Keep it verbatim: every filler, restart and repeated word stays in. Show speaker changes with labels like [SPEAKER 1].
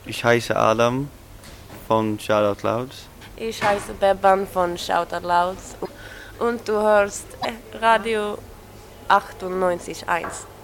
[SPEAKER 1] Ich heiße Adam von Shoutout Louds.
[SPEAKER 2] Ich heiße Beban von Shoutout Louds und du hörst Radio achtundneunzig Komma eins.